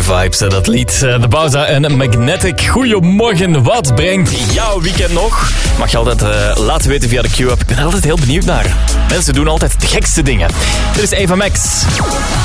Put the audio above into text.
Goeie vibes, hè, dat lied. De Bauza en Magnetic. Goedemorgen, wat brengt jouw weekend nog? Mag je altijd laten weten via de Q-app. Ik ben er altijd heel benieuwd naar. Mensen doen altijd de gekste dingen. Dit is Eva Max.